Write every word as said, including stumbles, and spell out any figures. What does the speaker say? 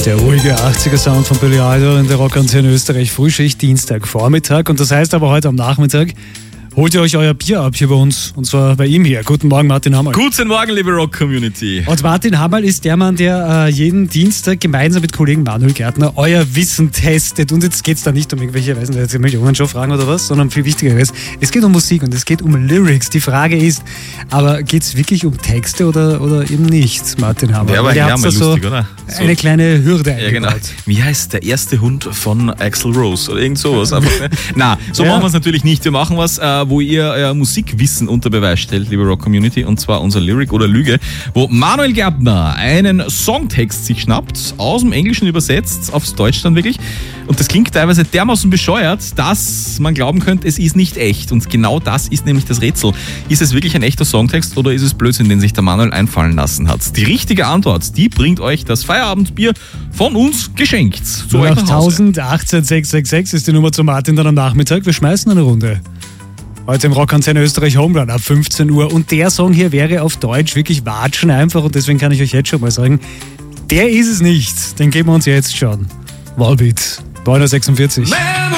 Der ruhige achtziger-Sound von Billy Idol in der Rockantenne Österreich Frühschicht, Dienstagvormittag. Und das heißt aber heute am Nachmittag, holt ihr euch euer Bier ab hier bei uns. Und zwar bei ihm hier. Guten Morgen, Martin Hammerl. Guten Morgen, liebe Rock-Community. Und Martin Hammerl ist der Mann, der äh, jeden Dienstag gemeinsam mit Kollegen Manuel Gärtner euer Wissen testet. Und jetzt geht es da nicht um irgendwelche, weiß nicht, jetzt Millionen schon fragen oder was, sondern viel wichtiger ist, es geht um Musik und es geht um Lyrics. Die Frage ist, aber geht es wirklich um Texte oder, oder eben nicht, Martin Hammerl? Der war ja mal lustig, so oder? So eine kleine Hürde eingebaut. Ja, genau. Wie heißt der erste Hund von Axl Rose oder irgend sowas? Aber, na, so ja. machen wir es natürlich nicht. Wir machen was, äh, wo ihr euer Musikwissen unter Beweis stellt, liebe Rock-Community, und zwar unser Lyric oder Lüge, wo Manuel Gärtner einen Songtext sich schnappt, aus dem Englischen übersetzt, aufs Deutsch dann wirklich. Und das klingt teilweise dermaßen bescheuert, dass man glauben könnte, es ist nicht echt. Und genau das ist nämlich das Rätsel. Ist es wirklich ein echter Songtext oder ist es Blödsinn, den sich der Manuel einfallen lassen hat? Die richtige Antwort, die bringt euch das Feierabendbier von uns geschenkt. Zu euch nach Hause. achttausend achtzehn sechs sechs sechs ist die Nummer zu Martin dann am Nachmittag. Wir schmeißen eine Runde. Heute im Rockantenne Österreich Homerun ab fünfzehn Uhr. Und der Song hier wäre auf Deutsch wirklich watschen einfach. Und deswegen kann ich euch jetzt schon mal sagen, der ist es nicht. Den geben wir uns jetzt schon. Volbeat, neun Uhr sechsundvierzig.